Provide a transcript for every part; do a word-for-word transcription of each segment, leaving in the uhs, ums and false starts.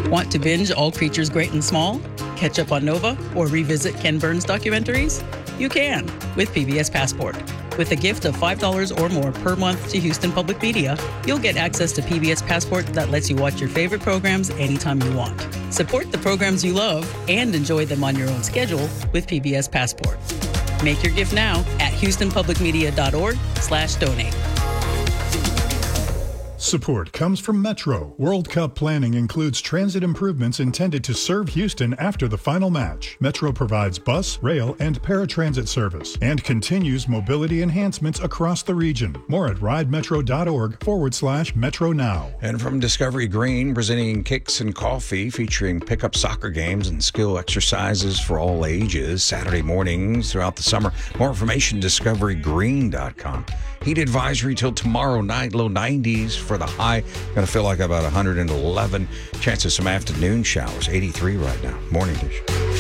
Want to binge All Creatures Great and Small, catch up on Nova, or revisit Ken Burns documentaries? You can with P B S Passport. With a gift of five dollars or more per month to Houston Public Media, you'll get access to P B S Passport that lets you watch your favorite programs anytime you want. Support the programs you love and enjoy them on your own schedule with P B S Passport. Make your gift now at houstonpublicmedia.org slash donate. Support comes from Metro. World Cup planning includes transit improvements intended to serve Houston after the final match. Metro provides bus, rail, and paratransit service and continues mobility enhancements across the region. More at ridemetro.org forward slash Metro now. And from Discovery Green, presenting Kicks and Coffee, featuring pickup soccer games and skill exercises for all ages, Saturday mornings throughout the summer. More information, discovery green dot com. Heat advisory till tomorrow night, low nineties for the high. Going to feel like about one hundred eleven. Chance of some afternoon showers, eighty-three right now. Morning Dish.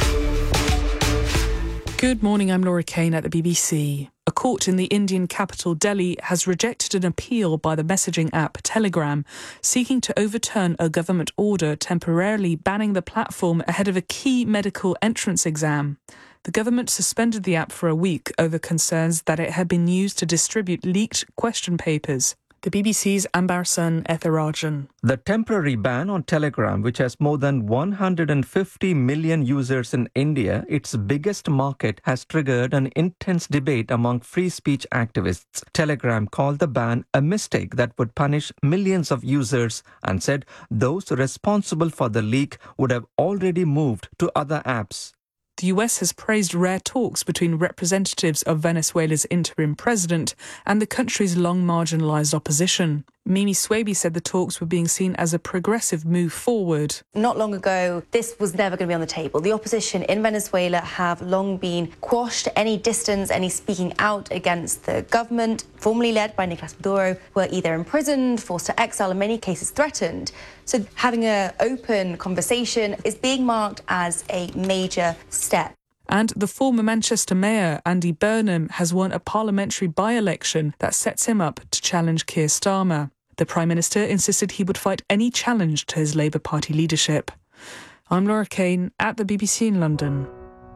Good morning, I'm Laura Kane at the B B C. A court in the Indian capital, Delhi, has rejected an appeal by the messaging app Telegram, seeking to overturn a government order temporarily banning the platform ahead of a key medical entrance exam. The government suspended the app for a week over concerns that it had been used to distribute leaked question papers. The B B C's Ambarsan Ethirajan. The temporary ban on Telegram, which has more than one hundred fifty million users in India, its biggest market, has triggered an intense debate among free speech activists. Telegram called the ban a mistake that would punish millions of users and said those responsible for the leak would have already moved to other apps. The U S has praised rare talks between representatives of Venezuela's interim president and the country's long marginalised opposition. Mimi Swaby said the talks were being seen as a progressive move forward. Not long ago, this was never going to be on the table. The opposition in Venezuela have long been quashed. Any distance, any speaking out against the government, formerly led by Nicolas Maduro, were either imprisoned, forced to exile, in many cases threatened. So having an open conversation is being marked as a major step. And the former Manchester mayor, Andy Burnham, has won a parliamentary by-election that sets him up to challenge Keir Starmer. The Prime Minister insisted he would fight any challenge to his Labour Party leadership. I'm Laura Kane at the B B C in London.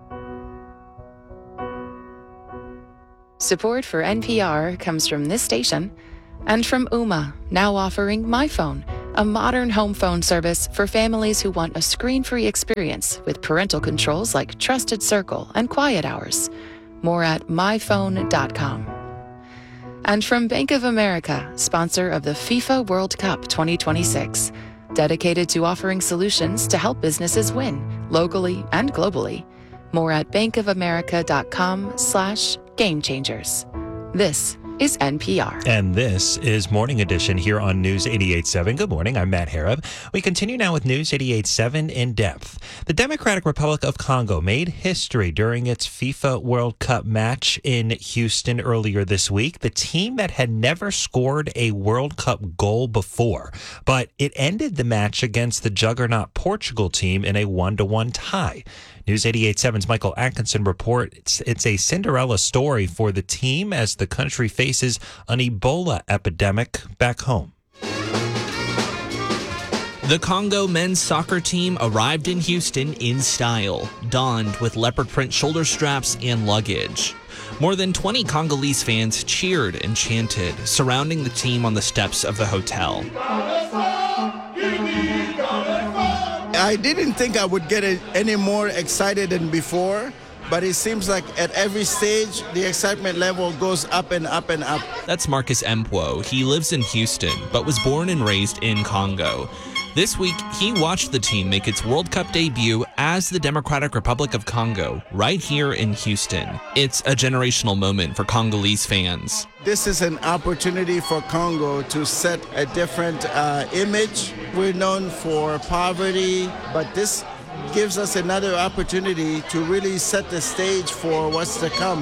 Support for N P R comes from this station and from Ooma, now offering MyPhone, a modern home phone service for families who want a screen-free experience with parental controls like Trusted Circle and Quiet Hours. More at my phone dot com. And from Bank of America, sponsor of the FIFA World Cup twenty twenty-six, dedicated to offering solutions to help businesses win, locally and globally. More at bankofamerica.com slash game changers. This is N P R. And this is Morning Edition here on News eighty-eight point seven. Good morning. I'm Matt Harab. We continue now with News eighty-eight point seven in depth. The Democratic Republic of Congo made history during its FIFA World Cup match in Houston earlier this week. The team that had never scored a World Cup goal before, but it ended the match against the juggernaut Portugal team in a one to one tie. News eighty-eight point seven's Michael Atkinson reports it's, it's a Cinderella story for the team as the country faces an Ebola epidemic back home. The Congo men's soccer team arrived in Houston in style, donned with leopard print shoulder straps and luggage. More than twenty Congolese fans cheered and chanted, surrounding the team on the steps of the hotel. I didn't think I would get any more excited than before, but it seems like at every stage, the excitement level goes up and up and up. That's Marcus Empwo. He lives in Houston, but was born and raised in Congo. This week, he watched the team make its World Cup debut as the Democratic Republic of Congo, right here in Houston. It's a generational moment for Congolese fans. This is an opportunity for Congo to set a different uh, image. We're known for poverty, but this gives us another opportunity to really set the stage for what's to come.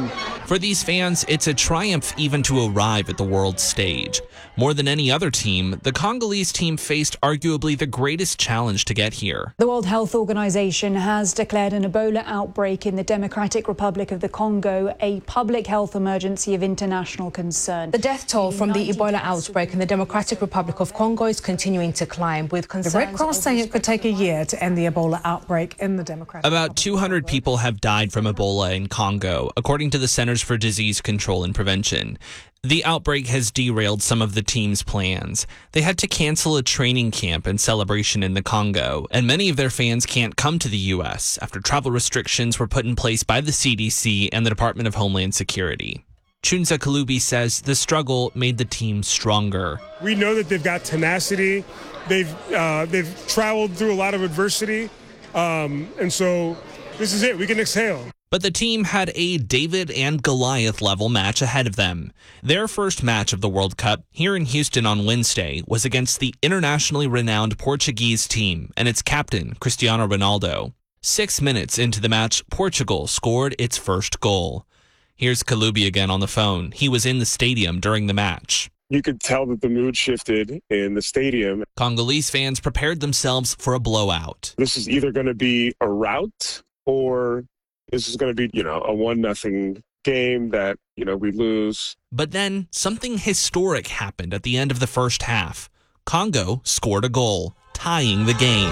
For these fans, it's a triumph even to arrive at the world stage. More than any other team, the Congolese team faced arguably the greatest challenge to get here. The World Health Organization has declared an Ebola outbreak in the Democratic Republic of the Congo a public health emergency of international concern. The death toll from the Ebola outbreak in the Democratic Republic of Congo is continuing to climb, with concerns. The Red Cross saying it could take a year to end the Ebola outbreak in the Democratic About two hundred people have died from Ebola in Congo, according to the Centers for Disease Control and Prevention. The outbreak has derailed some of the team's plans. They had to cancel a training camp and celebration in the Congo, and many of their fans can't come to the U S after travel restrictions were put in place by the C D C and the Department of Homeland Security. Chunza Kalubi says the struggle made the team stronger. We know that they've got tenacity. They've uh, they've traveled through a lot of adversity, um, and so this is it. We can exhale. But the team had a David and Goliath level match ahead of them. Their first match of the World Cup here in Houston on Wednesday was against the internationally renowned Portuguese team and its captain, Cristiano Ronaldo. Six minutes into the match, Portugal scored its first goal. Here's Kalubi again on the phone. He was in the stadium during the match. You could tell that the mood shifted in the stadium. Congolese fans prepared themselves for a blowout. This is either going to be a rout or this is going to be, you know, a one nothing game that, you know, we lose. But then something historic happened at the end of the first half. Congo scored a goal, tying the game.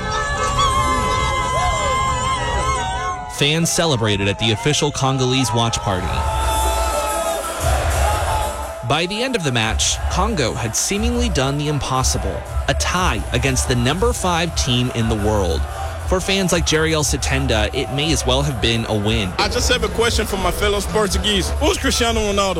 Fans celebrated at the official Congolese watch party. By the end of the match, Congo had seemingly done the impossible, a tie against the number five team in the world. For fans like Jeriel Satenda, it may as well have been a win. I just have a question for my fellow Portuguese. Who's Cristiano Ronaldo?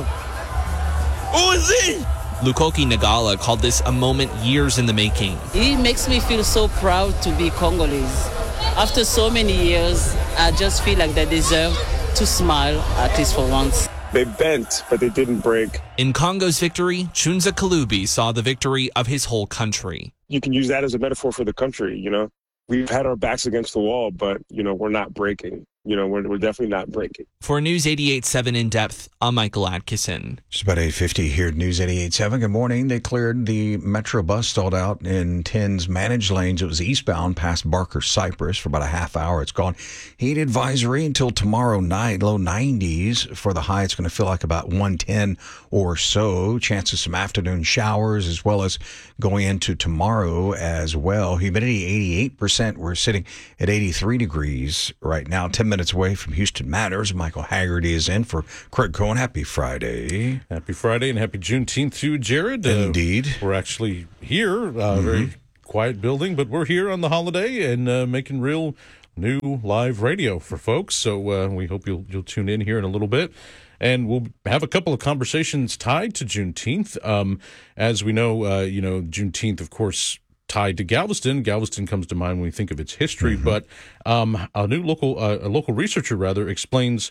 Who is he? Lukoki Nagala called this a moment years in the making. It makes me feel so proud to be Congolese. After so many years, I just feel like they deserve to smile, at least for once. They bent, but they didn't break. In Congo's victory, Chunza Kalubi saw the victory of his whole country. You can use that as a metaphor for the country, you know? We've had our backs against the wall, but, you know, we're not breaking. You know, we're, we're definitely not breaking. For News eighty-eight point seven In Depth, I'm Michael Atkinson. It's about eight fifty here at News eighty-eight point seven. Good morning. They cleared the Metro bus stalled out in ten's managed lanes. It was eastbound past Barker Cypress for about a half hour. It's gone. Heat advisory until tomorrow night. Low nineties for the high. It's going to feel like about one ten or so. Chance of some afternoon showers as well as going into tomorrow as well. Humidity eighty-eight percent. We're sitting at eighty-three degrees right now. ten minutes away from Houston Matters. Michael Haggerty is in for Craig Cohen. Happy Friday. Happy Friday and happy Juneteenth to you, Jared. Indeed. Uh, we're actually here, uh, mm-hmm. very quiet building, but we're here on the holiday and uh, making real new live radio for folks. So uh, we hope you'll you'll tune in here in a little bit. And we'll have a couple of conversations tied to Juneteenth. Um, as we know, uh, you know, Juneteenth, of course, tied to Galveston. Galveston comes to mind when we think of its history, mm-hmm. but um, a new local, uh, a local researcher rather, explains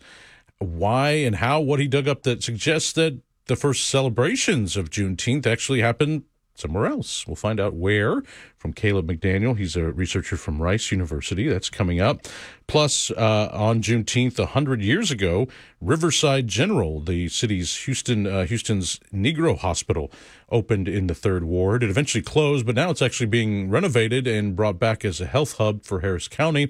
why and how what he dug up that suggests that the first celebrations of Juneteenth actually happened somewhere else. We'll find out where from Caleb McDaniel. He's a researcher from Rice University. That's coming up. Plus, uh, on Juneteenth, a hundred years ago, Riverside General, the city's Houston, uh, Houston's Negro Hospital, opened in the Third Ward. It eventually closed, but now it's actually being renovated and brought back as a health hub for Harris County.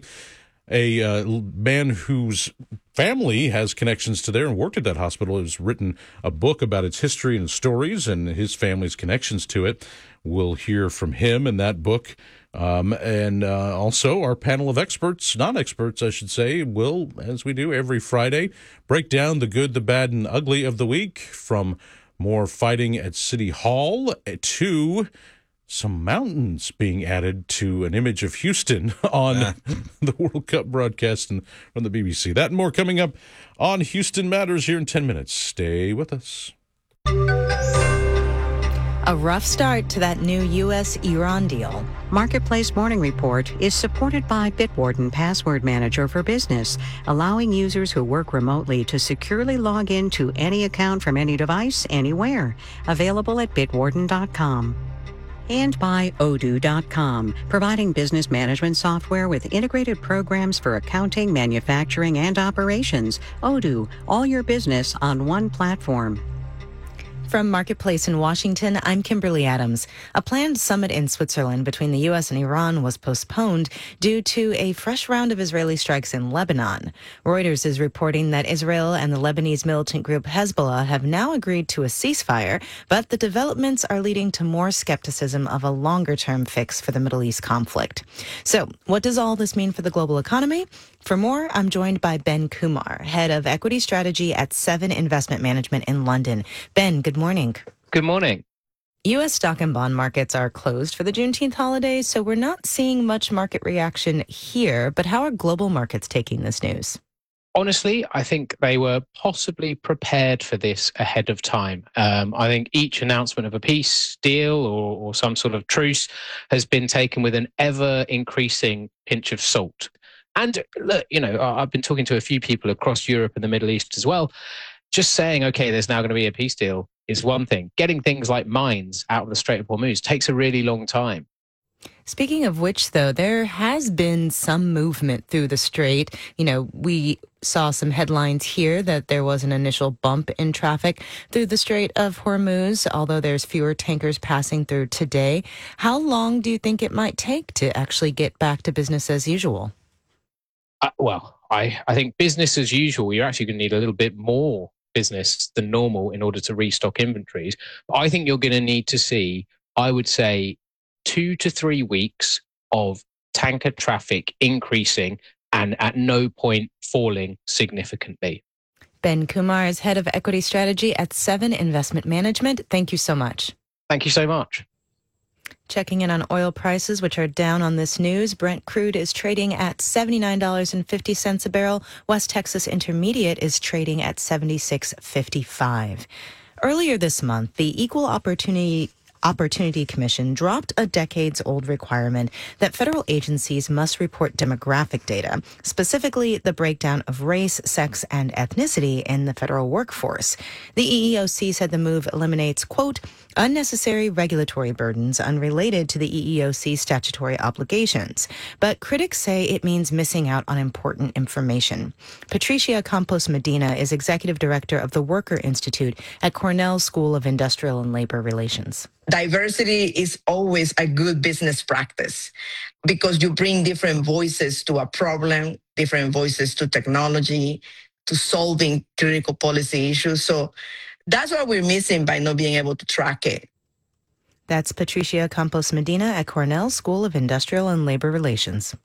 A uh, man whose family has connections to there and worked at that hospital has written a book about its history and stories and his family's connections to it. We'll hear from him in that book. Um, and uh, also our panel of experts, non-experts, I should say, will, as we do every Friday, break down the good, the bad, and ugly of the week, from more fighting at City Hall to some mountains being added to an image of Houston on uh. the World Cup broadcast and from the B B C. That and more coming up on Houston Matters here in ten minutes. Stay with us. A rough start to that new U S Iran deal. Marketplace Morning Report is supported by Bitwarden Password Manager for Business, allowing users who work remotely to securely log into any account from any device, anywhere. Available at bitwarden dot com. And by Odoo dot com, providing business management software with integrated programs for accounting, manufacturing, and operations. Odoo, all your business on one platform. From Marketplace in Washington, I'm Kimberly Adams. A planned summit in Switzerland between the U S and Iran was postponed due to a fresh round of Israeli strikes in Lebanon. Reuters is reporting that Israel and the Lebanese militant group Hezbollah have now agreed to a ceasefire, but the developments are leading to more skepticism of a longer-term fix for the Middle East conflict. So, what does all this mean for the global economy? For more, I'm joined by Ben Kumar, head of equity strategy at Seven Investment Management in London. Ben, good morning. Good morning. U S stock and bond markets are closed for the Juneteenth holiday, so we're not seeing much market reaction here. But how are global markets taking this news? Honestly, I think they were possibly prepared for this ahead of time. Um, I think each announcement of a peace deal or, or some sort of truce has been taken with an ever-increasing pinch of salt. And look, you know, I've been talking to a few people across Europe and the Middle East as well. Just saying, okay, there's now going to be a peace deal is one thing. Getting things like mines out of the Strait of Hormuz takes a really long time. Speaking of which, though, there has been some movement through the strait. You know, we saw some headlines here that there was an initial bump in traffic through the Strait of Hormuz, although there's fewer tankers passing through today. How long do you think it might take to actually get back to business as usual? Uh, well, I, I think business as usual, you're actually going to need a little bit more business than normal in order to restock inventories. But I think you're going to need to see, I would say, two to three weeks of tanker traffic increasing and at no point falling significantly. Ben Kumar is head of equity strategy at Seven Investment Management. Thank you so much. Thank you so much. Checking in on oil prices, which are down on this news. Brent crude is trading at seventy-nine dollars and fifty cents a barrel. West Texas Intermediate is trading at seventy-six fifty-five. Earlier this month, the Equal Opportunity Opportunity Commission dropped a decades-old requirement that federal agencies must report demographic data, specifically the breakdown of race, sex, and ethnicity in the federal workforce. The E E O C said the move eliminates, quote, unnecessary regulatory burdens unrelated to the E E O C statutory obligations. But critics say it means missing out on important information. Patricia Campos Medina is executive director of the Worker Institute at Cornell School of Industrial and Labor Relations. Diversity is always a good business practice because you bring different voices to a problem, different voices to technology, to solving critical policy issues. So that's what we're missing by not being able to track it. That's Patricia Campos Medina at Cornell School of Industrial and Labor Relations.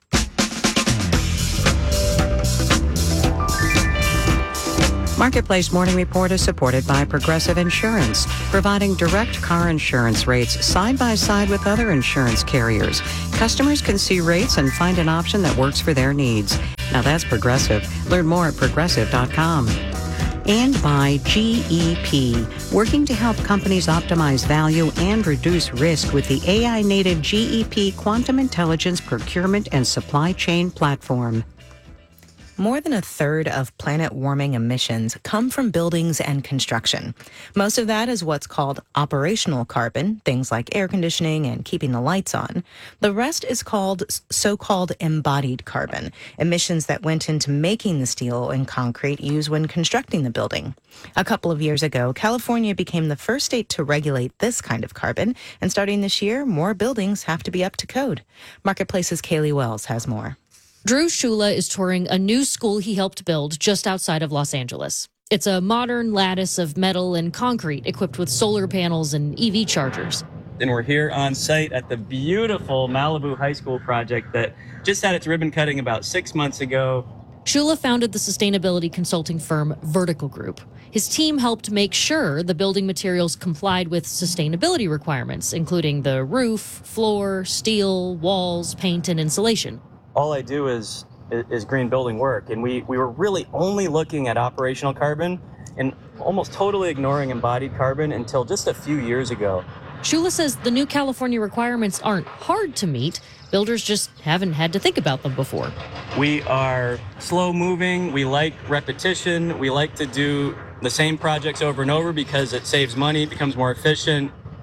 Marketplace Morning Report is supported by Progressive Insurance, providing direct car insurance rates side by side with other insurance carriers. Customers can see rates and find an option that works for their needs. Now that's Progressive. Learn more at progressive dot com. And by G E P, working to help companies optimize value and reduce risk with the A I-native G E P Quantum Intelligence Procurement and Supply Chain Platform. More than a third of planet-warming emissions come from buildings and construction. Most of that is what's called operational carbon, things like air conditioning and keeping the lights on. The rest is called so-called embodied carbon, emissions that went into making the steel and concrete used when constructing the building. A couple of years ago, California became the first state to regulate this kind of carbon, and starting this year, more buildings have to be up to code. Marketplace's Kaylee Wells has more. Drew Shula is touring a new school he helped build just outside of Los Angeles. It's a modern lattice of metal and concrete equipped with solar panels and E V chargers. And we're here on site at the beautiful Malibu High School project that just had its ribbon cutting about six months ago. Shula founded the sustainability consulting firm Vertical Group. His team helped make sure the building materials complied with sustainability requirements, including the roof, floor, steel, walls, paint, and insulation. All I do is is green building work, and we, we were really only looking at operational carbon and almost totally ignoring embodied carbon until just a few years ago. Shula says the new California requirements aren't hard to meet. Builders just haven't had to think about them before. We are slow moving. We like repetition. We like to do the same projects over and over because it saves money, becomes more efficient.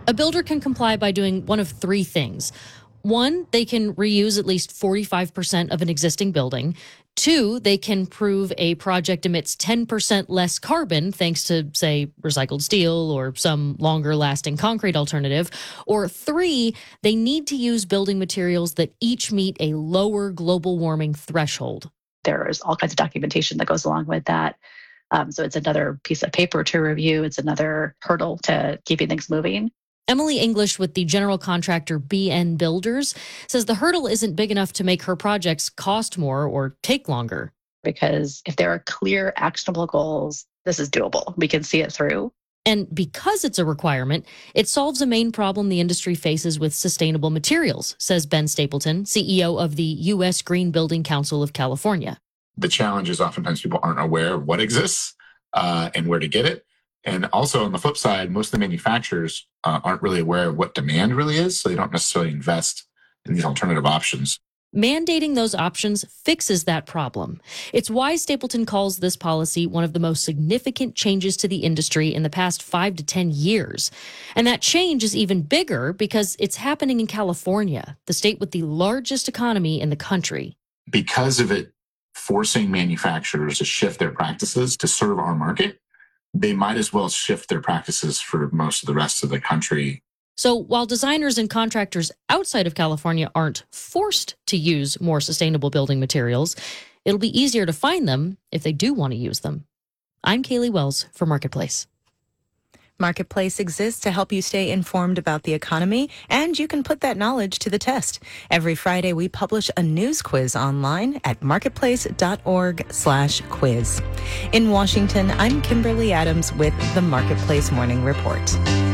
A builder can comply by doing one of three things. One, they can reuse at least forty-five percent of an existing building. Two, they can prove a project emits ten percent less carbon thanks to, say, recycled steel or some longer-lasting concrete alternative. Or three, they need to use building materials that each meet a lower global warming threshold. There's all kinds of documentation that goes along with that. Um, so it's another piece of paper to review. It's another hurdle to keeping things moving. Emily English with the general contractor B N Builders says the hurdle isn't big enough to make her projects cost more or take longer. Because if there are clear, actionable goals, this is doable. We can see it through. And because it's a requirement, it solves a main problem the industry faces with sustainable materials, says Ben Stapleton, C E O of the U S Green Building Council of California. The challenge is oftentimes people aren't aware of what exists uh, and where to get it. And also on the flip side, most of the manufacturers uh, aren't really aware of what demand really is, so they don't necessarily invest in these alternative options. Mandating those options fixes that problem. It's why Stapleton calls this policy one of the most significant changes to the industry in the past five to ten years. And that change is even bigger because it's happening in California, the state with the largest economy in the country. Because of it forcing manufacturers to shift their practices to serve our market, they might as well shift their practices for most of the rest of the country. So while designers and contractors outside of California aren't forced to use more sustainable building materials, it'll be easier to find them if they do want to use them. I'm Kaylee Wells for Marketplace. Marketplace exists to help you stay informed about the economy, and you can put that knowledge to the test. Every Friday, we publish a news quiz online at marketplace.org slash quiz. In Washington, I'm Kimberly Adams with the Marketplace Morning Report.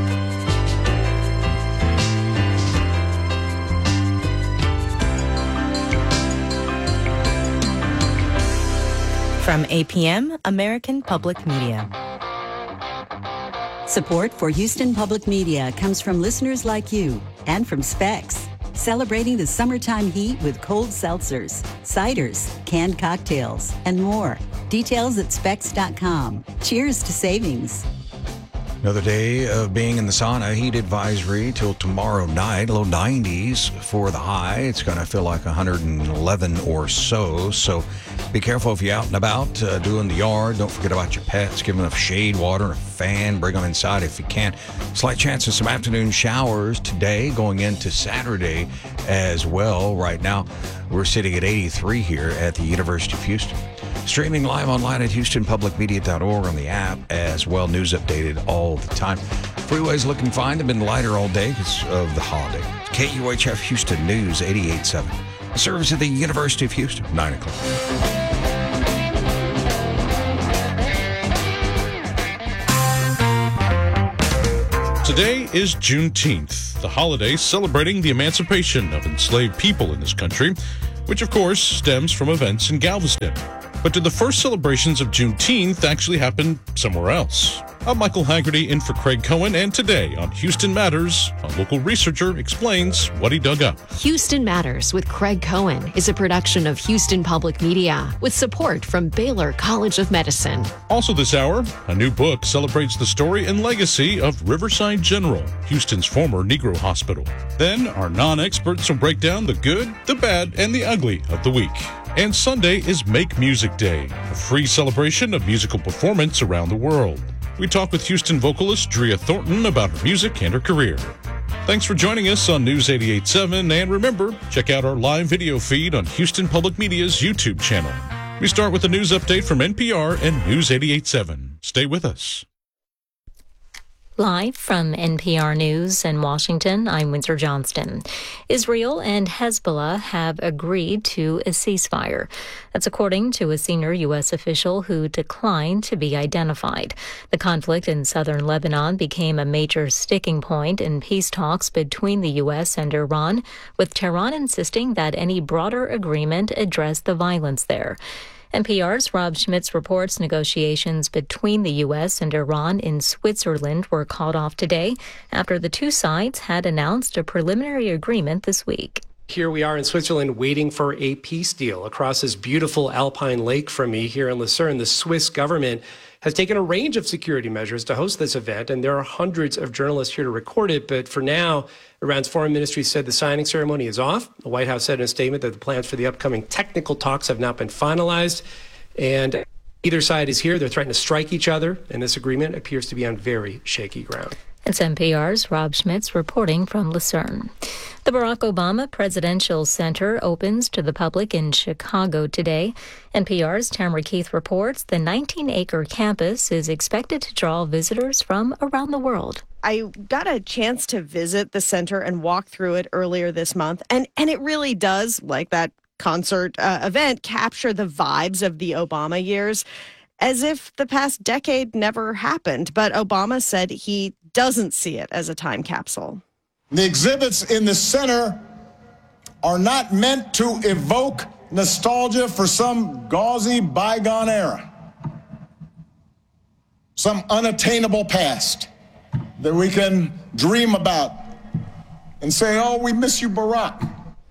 From A P M, American Public Media. Support for Houston Public Media comes from listeners like you and from Specs, celebrating the summertime heat with cold seltzers, ciders, canned cocktails, and more. Details at specs dot com. Cheers to savings. Another day of being in the sauna. Heat advisory till tomorrow night. Low nineties for the high. It's going to feel like one hundred eleven or so. So be careful if you're out and about uh, doing the yard. Don't forget about your pets. Give them enough shade, water, and a fan. Bring them inside if you can. Slight chance of some afternoon showers today, going into Saturday as well. Right now, we're sitting at eighty-three here at the University of Houston. Streaming live online at houston public media dot org on the app as well. News updated all the time. Freeways looking fine. They've been lighter all day because of the holiday. K U H F Houston News eighty-eight point seven. A service at the University of Houston, nine o'clock. Today is Juneteenth, the holiday celebrating the emancipation of enslaved people in this country, which of course stems from events in Galveston. But did the first celebrations of Juneteenth actually happen somewhere else? I'm Michael Haggerty in for Craig Cohen, and today on Houston Matters, a local researcher explains what he dug up. Houston Matters with Craig Cohen is a production of Houston Public Media with support from Baylor College of Medicine. Also this hour, a new book celebrates the story and legacy of Riverside General, Houston's former Negro hospital. Then our non-experts will break down the good, the bad, and the ugly of the week. And Sunday is Make Music Day, a free celebration of musical performance around the world. We talk with Houston vocalist Drea Thornton about her music and her career. Thanks for joining us on News eighty-eight point seven, and remember, check out our live video feed on Houston Public Media's YouTube channel. We start with a news update from N P R and News eighty-eight point seven. Stay with us. Live from N P R News in Washington, I'm Windsor Johnston. Israel and Hezbollah have agreed to a ceasefire. That's according to a senior U S official who declined to be identified. The conflict in southern Lebanon became a major sticking point in peace talks between the U S and Iran, with Tehran insisting that any broader agreement address the violence there. N P R's Rob Schmitz reports negotiations between the U S and Iran in Switzerland were called off today after the two sides had announced a preliminary agreement this week. Here we are in Switzerland waiting for a peace deal across this beautiful alpine lake from me here in Lucerne. The Swiss government has taken a range of security measures to host this event, and there are hundreds of journalists here to record it. But for now, Iran's foreign ministry said the signing ceremony is off. The White House said in a statement that the plans for the upcoming technical talks have not been finalized, and either side is here. They're threatening to strike each other, and this agreement appears to be on very shaky ground. It's N P R's Rob Schmitz reporting from Lucerne. The Barack Obama Presidential Center opens to the public in Chicago today. N P R's Tamara Keith reports the nineteen-acre campus is expected to draw visitors from around the world. I got a chance to visit the center and walk through it earlier this month, and, and it really does, like that concert uh, event, capture the vibes of the Obama years, as if the past decade never happened. But Obama said he doesn't see it as a time capsule. The exhibits in the center are not meant to evoke nostalgia for some gauzy bygone era, some unattainable past that we can dream about and say, oh, we miss you, Barack.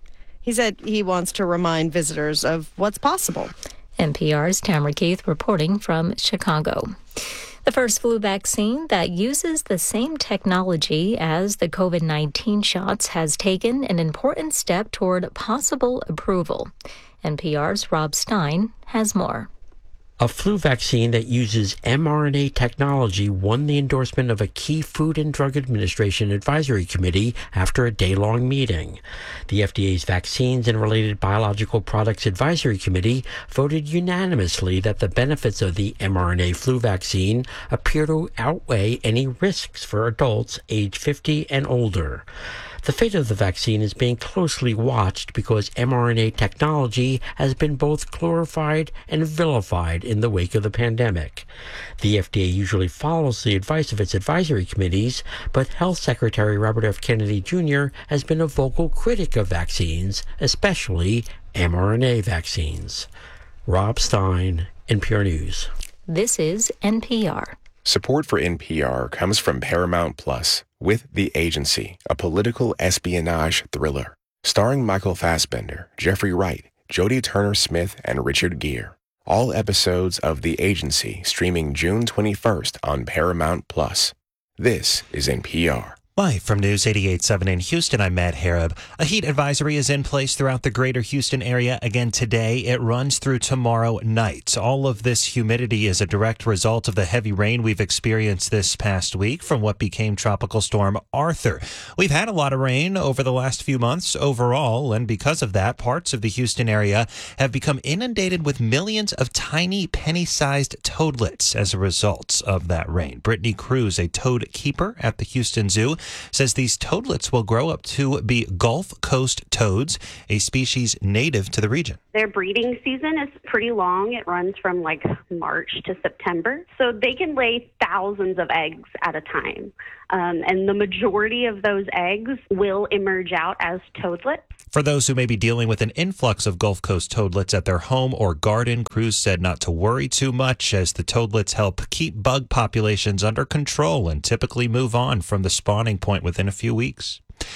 He said he wants to remind visitors of what's possible. N P R's Tamara Keith reporting from Chicago. The first flu vaccine that uses the same technology as the COVID nineteen shots has taken an important step toward possible approval. N P R's Rob Stein has more. A flu vaccine that uses mRNA technology won the endorsement of a key Food and Drug Administration advisory committee after a day-long meeting. The F D A's Vaccines and Related Biological Products Advisory Committee voted unanimously that the benefits of the mRNA flu vaccine appear to outweigh any risks for adults age fifty and older. The fate of the vaccine is being closely watched because mRNA technology has been both glorified and vilified in the wake of the pandemic. The F D A usually follows the advice of its advisory committees, but Health Secretary Robert F. Kennedy Junior has been a vocal critic of vaccines, especially mRNA vaccines. Rob Stein, N P R News. This is N P R. Support for N P R comes from Paramount Plus with The Agency, a political espionage thriller. Starring Michael Fassbender, Jeffrey Wright, Jodie Turner-Smith, and Richard Gere. All episodes of The Agency streaming June twenty-first on Paramount Plus. This is N P R. Live from News eighty-eight point seven in Houston, I'm Matt Harab. A heat advisory is in place throughout the greater Houston area again today. It runs through tomorrow night. All of this humidity is a direct result of the heavy rain we've experienced this past week from what became Tropical Storm Arthur. We've had a lot of rain over the last few months overall, and because of that, parts of the Houston area have become inundated with millions of tiny penny-sized toadlets as a result of that rain. Brittany Cruz, a toad keeper at the Houston Zoo, says these toadlets will grow up to be Gulf Coast toads, a species native to the region. Their breeding season is pretty long. It runs from like March to September. So they can lay thousands of eggs at a time. Um, and the majority of those eggs will emerge out as toadlets. For those who may be dealing with an influx of Gulf Coast toadlets at their home or garden, Cruz said not to worry too much as the toadlets help keep bug populations under control and typically move on from the spawning point within a few weeks.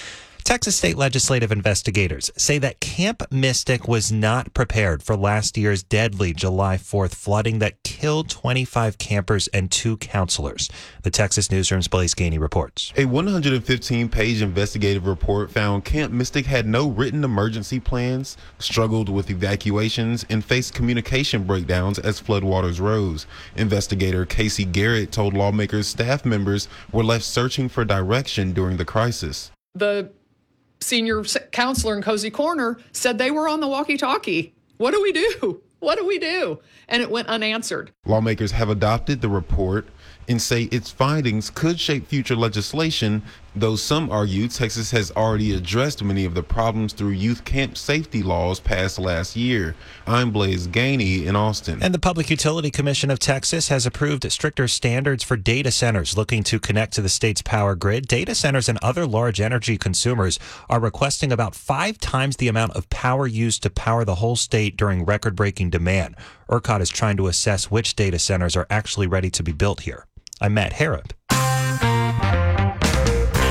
Texas state legislative investigators say that Camp Mystic was not prepared for last year's deadly July fourth flooding that killed twenty-five campers and two counselors. The Texas Newsroom's Blaze Gainey reports. A one hundred fifteen page investigative report found Camp Mystic had no written emergency plans, struggled with evacuations, and faced communication breakdowns as floodwaters rose. Investigator Casey Garrett told lawmakers staff members were left searching for direction during the crisis. The senior counselor in Cozy Corner said they were on the walkie-talkie. What do we do? What do we do? And it went unanswered. Lawmakers have adopted the report and say its findings could shape future legislation, though some argue Texas has already addressed many of the problems through youth camp safety laws passed last year. I'm Blaze Gainey in Austin. And the Public Utility Commission of Texas has approved stricter standards for data centers looking to connect to the state's power grid. Data centers and other large energy consumers are requesting about five times the amount of power used to power the whole state during record-breaking demand. ERCOT is trying to assess which data centers are actually ready to be built here. I'm Matt Harab.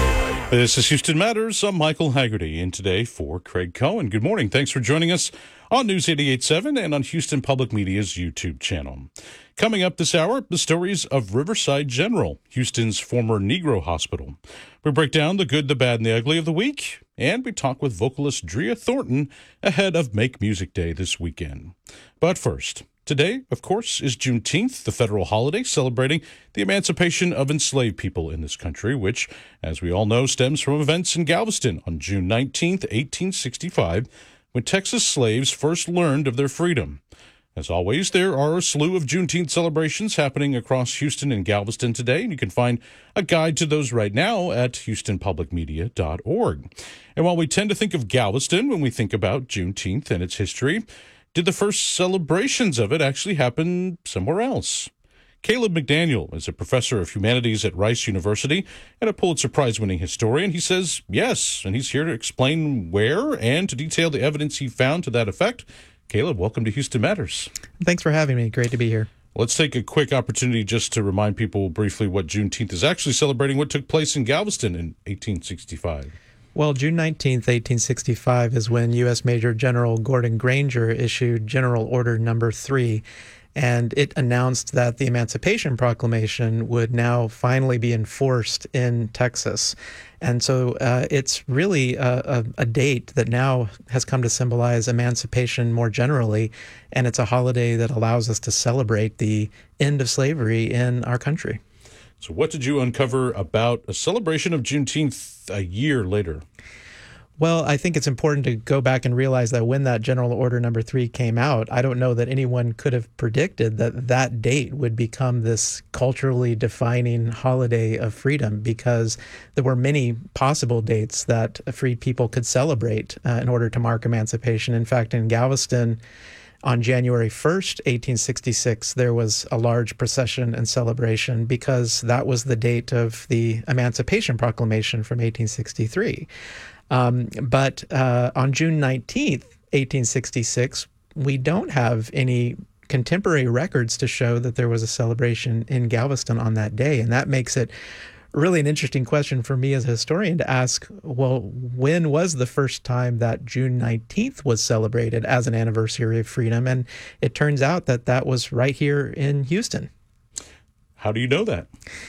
This is Houston Matters. I'm Michael Haggerty, and today for Craig Cohen. Good morning. Thanks for joining us on News eighty-eight point seven and on Houston Public Media's YouTube channel. Coming up this hour, the stories of Riverside General, Houston's former Negro hospital. We break down the good, the bad, and the ugly of the week, and we talk with vocalist Drea Thornton ahead of Make Music Day this weekend. But first, today, of course, is Juneteenth, the federal holiday celebrating the emancipation of enslaved people in this country, which, as we all know, stems from events in Galveston on June nineteenth, eighteen sixty-five, when Texas slaves first learned of their freedom. As always, there are a slew of Juneteenth celebrations happening across Houston and Galveston today, and you can find a guide to those right now at houston public media dot org. And while we tend to think of Galveston when we think about Juneteenth and its history, did the first celebrations of it actually happen somewhere else? Caleb McDaniel is a professor of humanities at Rice University and a Pulitzer Prize-winning historian. He says yes, and he's here to explain where and to detail the evidence he found to that effect. Caleb, welcome to Houston Matters. Thanks for having me. Great to be here. Let's take a quick opportunity just to remind people briefly what Juneteenth is actually celebrating, what took place in Galveston in eighteen sixty-five. Well, June nineteenth, eighteen sixty-five is when U S Major General Gordon Granger issued General Order Number Three, and it announced that the Emancipation Proclamation would now finally be enforced in Texas. And so uh, it's really a, a, a date that now has come to symbolize emancipation more generally, and it's a holiday that allows us to celebrate the end of slavery in our country. So what did you uncover about a celebration of Juneteenth a year later? Well, I think it's important to go back and realize that when that General Order Number Three came out, I don't know that anyone could have predicted that that date would become this culturally defining holiday of freedom, because there were many possible dates that freed people could celebrate uh, in order to mark emancipation. In fact, in Galveston, on January first, eighteen sixty-six, there was a large procession and celebration because that was the date of the Emancipation Proclamation from eighteen sixty-three. Um, but uh, on June nineteenth, eighteen sixty-six, we don't have any contemporary records to show that there was a celebration in Galveston on that day. And that makes it really an interesting question for me as a historian to ask, well, when was the first time that June nineteenth was celebrated as an anniversary of freedom? And it turns out that that was right here in Houston. How do you know that?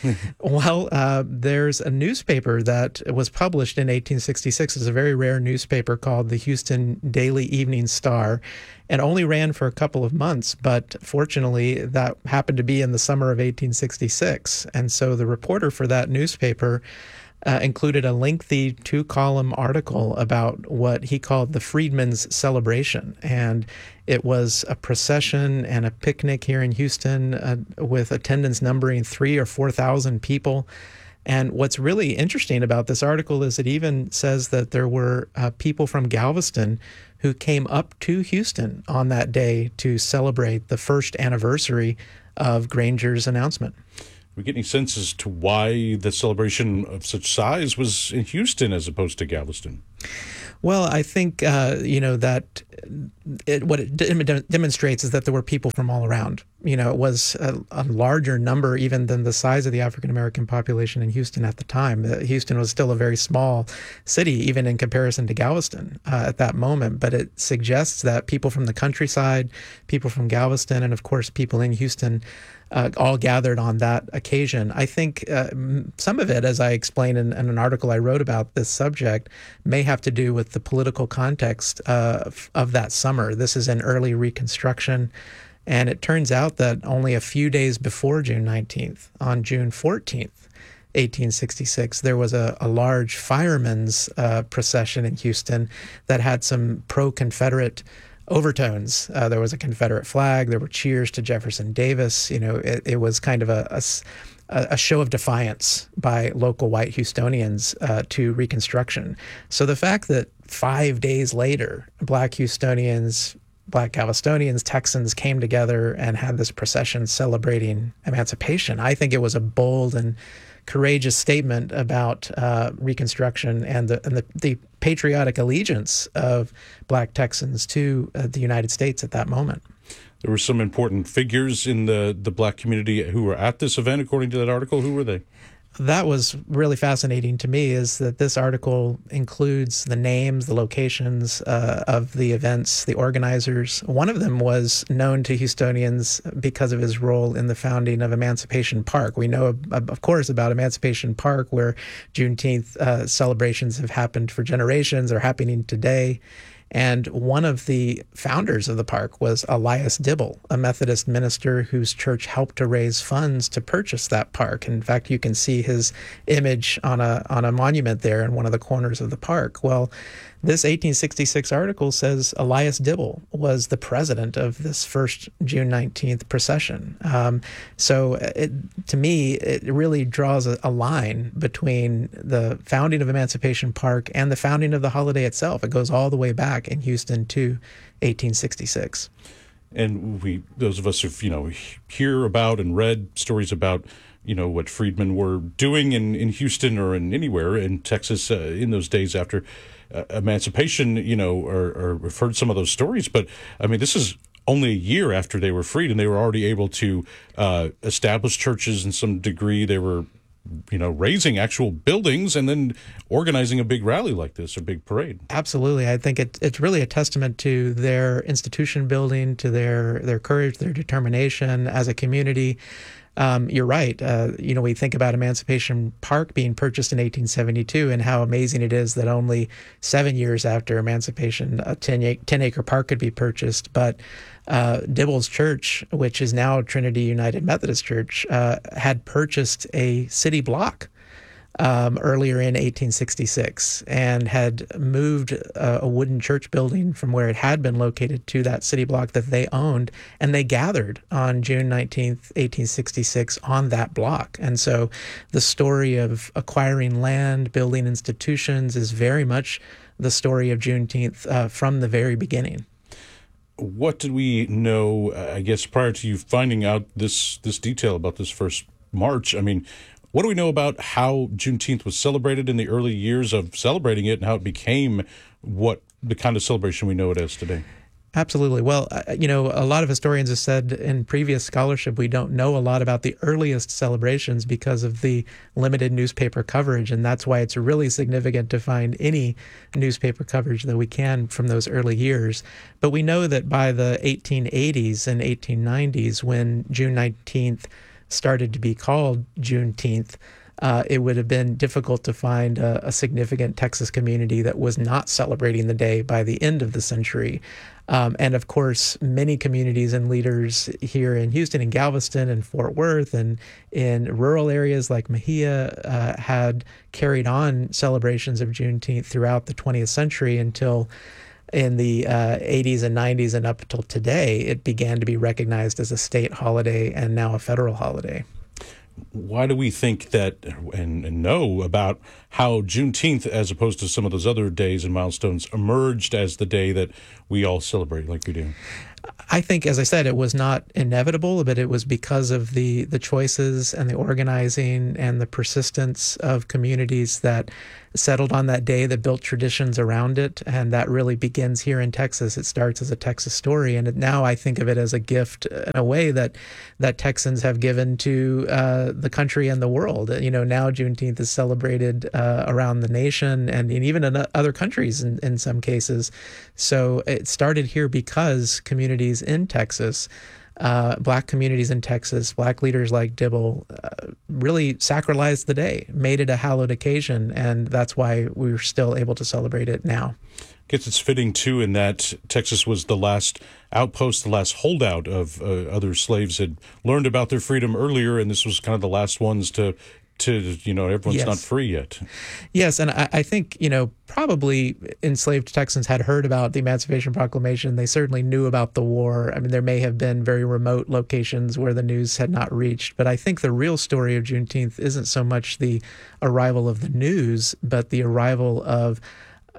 Well, uh, there's a newspaper that was published in eighteen sixty-six. It's a very rare newspaper called the Houston Daily Evening Star, and only ran for a couple of months. But fortunately, that happened to be in the summer of eighteen sixty-six. And so the reporter for that newspaper Uh, included a lengthy two-column article about what he called the Freedmen's Celebration. And it was a procession and a picnic here in Houston uh, with attendance numbering three or four thousand people. And what's really interesting about this article is it even says that there were uh, people from Galveston who came up to Houston on that day to celebrate the first anniversary of Granger's announcement. We get any sense as to why the celebration of such size was in Houston as opposed to Galveston? Well, I think, uh, you know, that it, what it de- demonstrates is that there were people from all around. You know, it was a, a larger number even than the size of the African-American population in Houston at the time. Uh, Houston was still a very small city, even in comparison to Galveston uh, at that moment. But it suggests that people from the countryside, people from Galveston, and of course, people in Houston Uh, all gathered on that occasion. I think uh, some of it, as I explained in, in an article I wrote about this subject, may have to do with the political context uh, of that summer. This is in early Reconstruction, and it turns out that only a few days before June nineteenth, on June fourteenth, eighteen sixty-six, there was a, a large firemen's uh, procession in Houston that had some pro-Confederate overtones. Uh, there was a Confederate flag. There were cheers to Jefferson Davis. You know, it, it was kind of a, a, a show of defiance by local white Houstonians uh, to Reconstruction. So the fact that five days later, Black Houstonians, Black Galvestonians, Texans came together and had this procession celebrating emancipation, I think it was a bold and courageous statement about uh, Reconstruction and the and the, the patriotic allegiance of Black Texans to uh, the United States at that moment. There were some important figures in the, the Black community who were at this event, according to that article. Who were they? that was really fascinating to me, is that this article includes the names, the locations uh, of the events, the organizers. One of them was known to Houstonians because of his role in the founding of Emancipation Park. We know, of course, about Emancipation Park, where Juneteenth uh, celebrations have happened for generations, are happening today. And one of the founders of the park was Elias Dibble, a Methodist minister whose church helped to raise funds to purchase that park. In fact, you can see his image on a on a monument there in one of the corners of the park. Well, this eighteen sixty-six article says Elias Dibble was the president of this first June nineteenth procession. Um, so it, to me, it really draws a, a line between the founding of Emancipation Park and the founding of the holiday itself. It goes all the way back in Houston to eighteen sixty-six. And we, those of us who, you know, hear about and read stories about, you know, what freedmen were doing in, in Houston or in anywhere in Texas uh, in those days after uh, emancipation, you know, or, or we've heard some of those stories. But I mean, this is only a year after they were freed, and they were already able to uh, establish churches in some degree. They were, you know, raising actual buildings and then organizing a big rally like this, a big parade. Absolutely. I think it, it's really a testament to their institution building, to their, their courage, their determination as a community. Um, you're right. Uh, you know, we think about Emancipation Park being purchased in eighteen seventy-two and how amazing it is that only seven years after emancipation, a ten-acre park could be purchased. But uh, Dibble's church, which is now Trinity United Methodist Church, uh, had purchased a city block Um, earlier in eighteen sixty-six and had moved a, a wooden church building from where it had been located to that city block that they owned, and they gathered on June nineteenth, eighteen sixty-six on that block. And so the story of acquiring land, building institutions is very much the story of Juneteenth uh, from the very beginning. What did we know, I guess, prior to you finding out this, this detail about this first march? I mean, what do we know about how Juneteenth was celebrated in the early years of celebrating it and how it became what the kind of celebration we know it as today? Absolutely. Well, uh, you know, a lot of historians have said in previous scholarship we don't know a lot about the earliest celebrations because of the limited newspaper coverage, and that's why it's really significant to find any newspaper coverage that we can from those early years. But we know that by the eighteen eighties and eighteen nineties, when June nineteenth started to be called Juneteenth, uh, it would have been difficult to find a, a significant Texas community that was not celebrating the day by the end of the century. Um, and of course, many communities and leaders here in Houston and Galveston and Fort Worth and in rural areas like Mejia uh, had carried on celebrations of Juneteenth throughout the twentieth century until in the uh, eighties and nineties and up until today, it began to be recognized as a state holiday and now a federal holiday. Why do we think that and, and know about how Juneteenth, as opposed to some of those other days and milestones, emerged as the day that we all celebrate like we do? I think, as I said, it was not inevitable, but it was because of the, the choices and the organizing and the persistence of communities that settled on that day, that built traditions around it. And that really begins here in Texas. It starts as a Texas story. And it, now I think of it as a gift in a way that that Texans have given to uh, the country and the world. You know, now Juneteenth is celebrated uh, around the nation and, and even in other countries in, in some cases. So it started here because communities in Texas, uh, black communities in Texas, black leaders like Dibble uh, really sacralized the day, made it a hallowed occasion, and that's why we're still able to celebrate it now. I guess it's fitting, too, in that Texas was the last outpost, the last holdout of uh, other slaves had learned about their freedom earlier, and this was kind of the last ones to to, you know, everyone's Yes. not free yet. Yes, and I, I think, you know, probably enslaved Texans had heard about the Emancipation Proclamation. They certainly knew about the war. I mean, there may have been very remote locations where the news had not reached, but I think the real story of Juneteenth isn't so much the arrival of the news, but the arrival of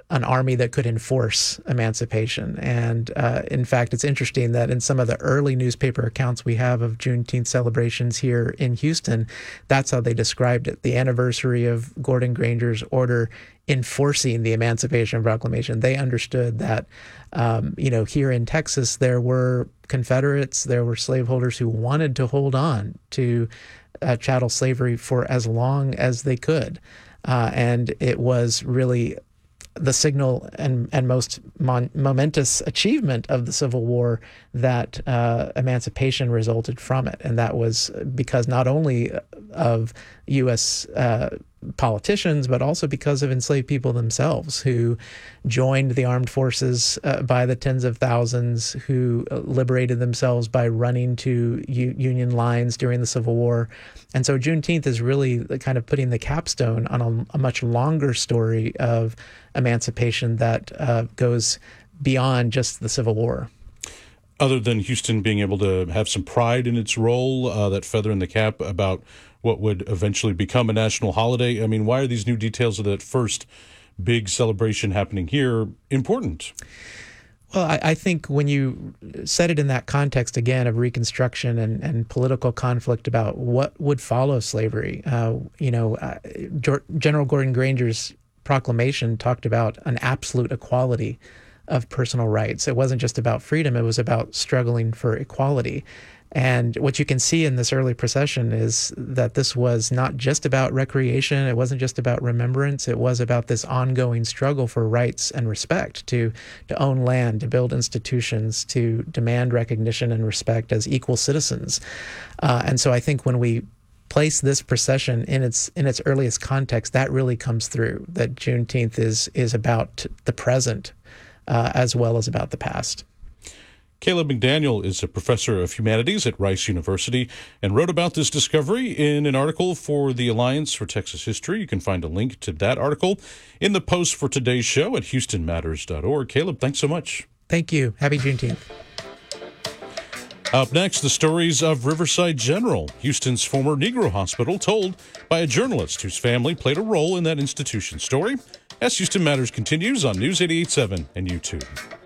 an army that could enforce emancipation. And uh, in fact, it's interesting that in some of the early newspaper accounts we have of Juneteenth celebrations here in Houston, that's how they described it. The anniversary of Gordon Granger's order enforcing the Emancipation Proclamation. They understood that, um, you know, here in Texas, there were Confederates, there were slaveholders who wanted to hold on to uh, chattel slavery for as long as they could. Uh, and it was really the signal and, and most mon- momentous achievement of the Civil War that uh, emancipation resulted from it. And that was because not only of U S uh, politicians, but also because of enslaved people themselves who joined the armed forces uh, by the tens of thousands, who liberated themselves by running to U- Union lines during the Civil War. And so Juneteenth is really kind of putting the capstone on a, a much longer story of emancipation that uh, goes beyond just the Civil War. Other than Houston being able to have some pride in its role, uh, that feather in the cap about what would eventually become a national holiday, I mean, why are these new details of that first big celebration happening here important? Well, I, I think when you set it in that context, again, of Reconstruction and, and political conflict about what would follow slavery, uh, you know, uh, General Gordon Granger's proclamation talked about an absolute equality of personal rights. It wasn't just about freedom, it was about struggling for equality. And what you can see in this early procession is that this was not just about recreation, it wasn't just about remembrance, it was about this ongoing struggle for rights and respect, to, to own land, to build institutions, to demand recognition and respect as equal citizens. Uh, and so I think when we place this procession in its in its earliest context, that really comes through, that Juneteenth is, is about the present uh, as well as about the past. Caleb McDaniel is a professor of humanities at Rice University and wrote about this discovery in an article for the Alliance for Texas History. You can find a link to that article in the post for today's show at houston matters dot org. Caleb, thanks so much. Thank you. Happy Juneteenth. Up next, the stories of Riverside General, Houston's former Negro hospital, told by a journalist whose family played a role in that institution's story, as Houston Matters continues on News eighty-eight point seven and YouTube.